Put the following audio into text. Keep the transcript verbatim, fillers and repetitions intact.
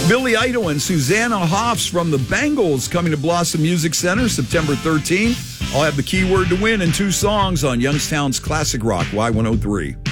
Billy Idol and Susanna Hoffs from the Bangles coming to Blossom Music Center September thirteenth. I'll have the keyword to win in two songs on Youngstown's Classic Rock Y one oh three.